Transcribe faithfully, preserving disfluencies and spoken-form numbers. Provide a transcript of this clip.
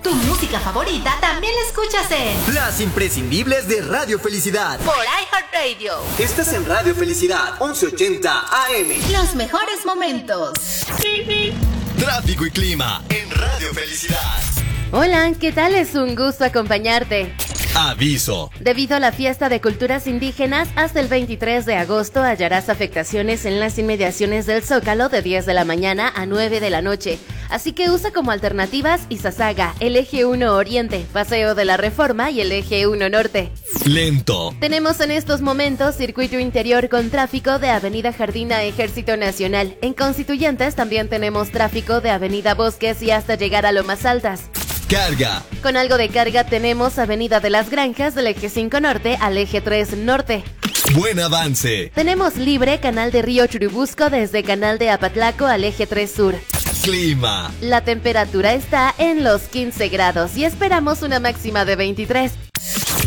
Tu música favorita también la escuchas en Las Imprescindibles de Radio Felicidad por iHeartRadio. Estás en Radio Felicidad once ochenta A M. Los mejores momentos. Tráfico y clima en Radio Felicidad. Hola, ¿qué tal? Es un gusto acompañarte. Aviso. Debido a la fiesta de culturas indígenas, hasta el veintitrés de agosto hallarás afectaciones en las inmediaciones del Zócalo de diez de la mañana a nueve de la noche. Así que usa como alternativas Izazaga, el eje uno Oriente, Paseo de la Reforma y el eje uno Norte. Lento. Tenemos en estos momentos circuito interior con tráfico de Avenida Jardín a Ejército Nacional. En Constituyentes también tenemos tráfico de Avenida Bosques y hasta llegar a Lomas Altas. Carga. Con algo de carga tenemos Avenida de las Granjas del eje cinco Norte al eje tres Norte. Buen avance. Tenemos libre Canal de Río Churubusco desde Canal de Apatlaco al eje tres Sur. Clima. La temperatura está en los quince grados y esperamos una máxima de veintitrés.